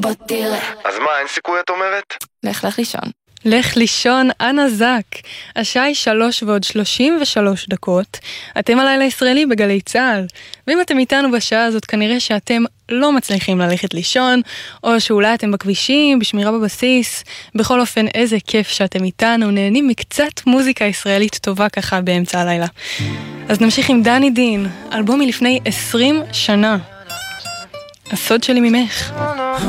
בוא תראה. אז מה, אין סיכוי את אומרת? לך לישון. לך לישון, אנה זק. השעה היא 3:33. אתם הלילה ישראלי בגלי צהל. ואם אתם איתנו בשעה הזאת, כנראה שאתם לא מצליחים ללכת לישון, או שאולי אתם בכבישים, בשמירה בבסיס. בכל אופן, איזה כיף שאתם איתנו, נהנים מקצת מוזיקה ישראלית טובה ככה באמצע הלילה. אז נמשיך עם דני דין, אלבום מלפני 20 שנה. הסוד שלי ממך.